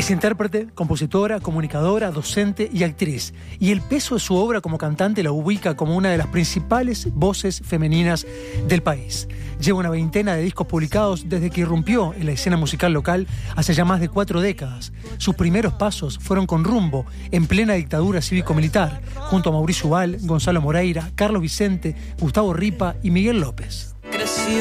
Es intérprete, compositora, comunicadora, docente y actriz. Y el peso de su obra como cantante la ubica como una de las principales voces femeninas del país. Lleva una veintena de discos publicados desde que irrumpió en la escena musical local hace ya más de 4 décadas. Sus primeros pasos fueron con Rumbo, en plena dictadura cívico-militar, junto a Mauricio Ubal, Gonzalo Moreira, Carlos Vicente, Gustavo Ripa y Miguel López.